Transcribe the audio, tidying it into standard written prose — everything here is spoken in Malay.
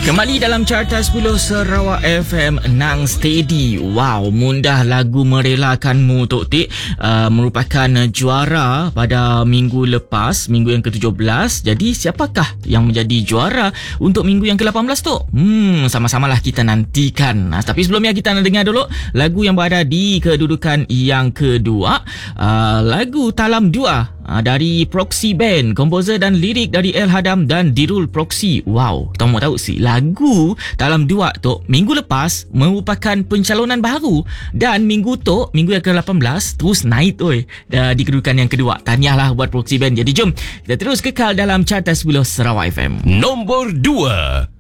Kembali dalam Carta 10 Sarawak FM Nang Steady. Wow, mundah lagu Merelakanmu Tok Tik merupakan juara pada minggu lepas, minggu yang ke-17. Jadi siapakah yang menjadi juara untuk minggu yang ke-18 Tok? Sama-samalah kita nantikan. Tapi sebelumnya kita nak dengar dulu lagu yang berada di kedudukan yang kedua. Lagu Talam Dua dari Proxy Band, komposer dan lirik dari El Hadam dan Dirul Proxy. Wow, kita mau tahu sih lagu Talam Dua tu minggu lepas merupakan pencalonan baru dan minggu yang ke-18 terus naik di kedudukan yang kedua. Tahniahlah buat Proxy Band. Jadi jom kita terus kekal dalam Carta 10 Sarawak FM. Nombor 2.